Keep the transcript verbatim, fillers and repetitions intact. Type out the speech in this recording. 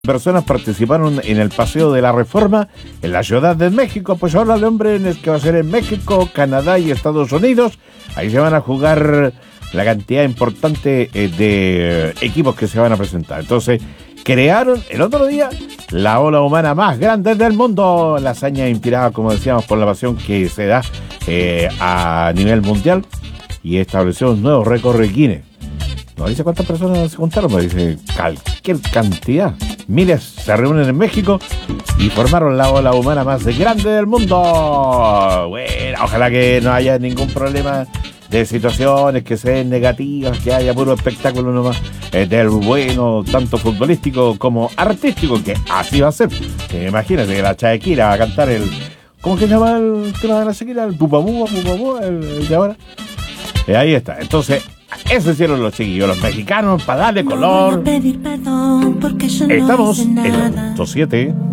Personas participaron en el Paseo de la Reforma en la Ciudad de México. Pues ahora el hombre es que va a ser en México, Canadá y Estados Unidos. Ahí se van a jugar la cantidad importante de equipos que se van a presentar. Entonces, crearon el otro día la ola humana más grande del mundo. La hazaña inspirada, como decíamos, por la pasión que se da eh, a nivel mundial, y estableció un nuevo récord de Guinness. No dice cuántas personas se juntaron, pero dice cualquier cantidad. Miles se reúnen en México y formaron la ola humana más grande del mundo. Bueno, ojalá que no haya ningún problema de situaciones que sean negativas, que haya puro espectáculo nomás, eh, del bueno, tanto futbolístico como artístico, que así va a ser. Eh, imagínate que la Shakira va a cantar el... ¿Cómo que se llama el tema de la Shakira? El pupabúa, pupabúa, el, el de ahora. Eh, ahí está. Entonces, eso hicieron los chiquillos, los mexicanos, para darle color. Estamos en el siete.